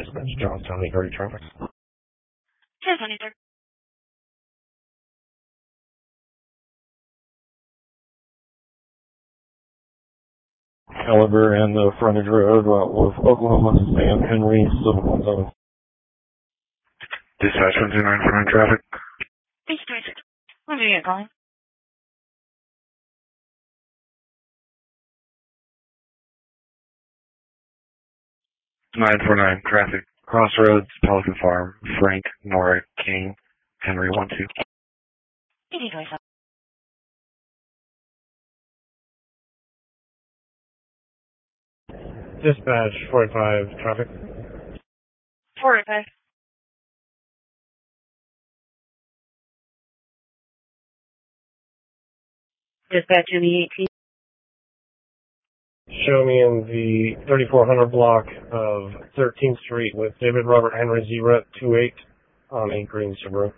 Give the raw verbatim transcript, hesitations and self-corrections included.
Dispatch, Johnstown, eight thirty traffic. ten twenty-three. Caliber and the frontage road uh, with Oklahoma Sam Henry, Civil one seven. Dispatch one two nine for nine traffic. H twenty-six. When did you get calling? nine four nine traffic. Crossroads, Pelican Farm, Frank, Nora, King, Henry one two. eighty twenty-seven. Dispatch forty-five traffic. forty-five. Dispatch in the eighteen. Show me in the thirty-four hundred block of thirteenth Street with David Robert Henry Z-Rep two eight on eight Green Subaru.